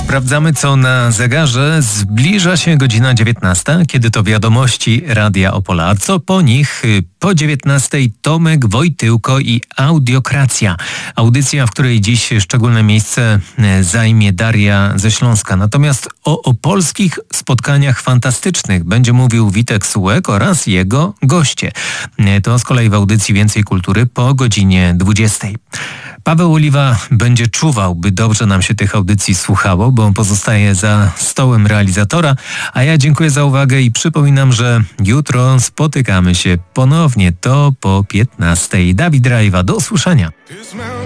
Sprawdzamy, co na zegarze. Zbliża się godzina 19, kiedy to wiadomości Radia Opola. A co po nich? Po 19 Tomek Wojtyłko i Audiokracja. Audycja, w której dziś szczególne miejsce zajmie Daria ze Śląska. Natomiast o opolskich spotkaniach fantastycznych będzie mówił Witek Sułek oraz jego goście. To z kolei w audycji Więcej Kultury po godzinie 20. Paweł Oliwa będzie czuwał, by dobrze nam się tych audycji słuchało, bo on pozostaje za stołem realizatora, a ja dziękuję za uwagę i przypominam, że jutro spotykamy się ponownie, to po 15. Dawid Rajwa, do usłyszenia.